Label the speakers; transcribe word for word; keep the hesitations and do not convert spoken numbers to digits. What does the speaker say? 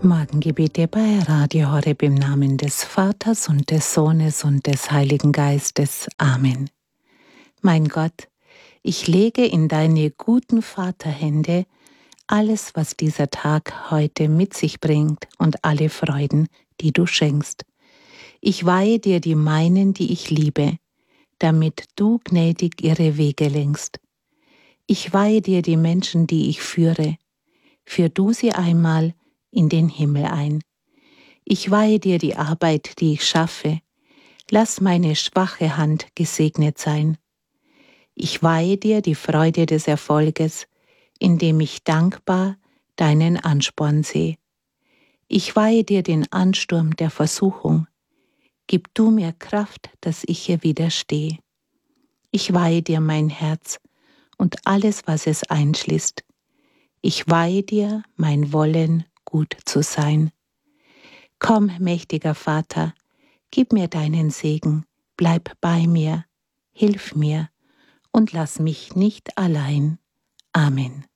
Speaker 1: Morgengebete bei Radio Horeb im Namen des Vaters und des Sohnes und des Heiligen Geistes. Amen. Mein Gott, ich lege in deine guten Vaterhände alles, was dieser Tag heute mit sich bringt und alle Freuden, die du schenkst. Ich weihe dir die meinen, die ich liebe, damit du gnädig ihre Wege lenkst. Ich weihe dir die Menschen, die ich führe, führ du sie einmal in den Himmel ein. Ich weihe dir die Arbeit, die ich schaffe, lass meine schwache Hand gesegnet sein. Ich weihe dir die Freude des Erfolges, indem ich dankbar deinen Ansporn sehe. Ich weihe dir den Ansturm der Versuchung, gib du mir Kraft, dass ich ihr widerstehe. Ich weihe dir mein Herz und alles, was es einschließt. Ich weihe dir mein Wollen, gut zu sein. Komm, mächtiger Vater, gib mir deinen Segen, bleib bei mir, hilf mir und lass mich nicht allein. Amen.